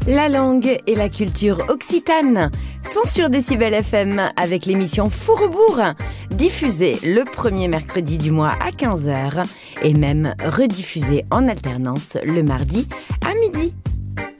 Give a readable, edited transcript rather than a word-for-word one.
La langue et la culture occitane sont sur Décibel FM avec l'émission Fourrebourg, diffusée le premier mercredi du mois à 15h et même rediffusée en alternance le mardi à midi.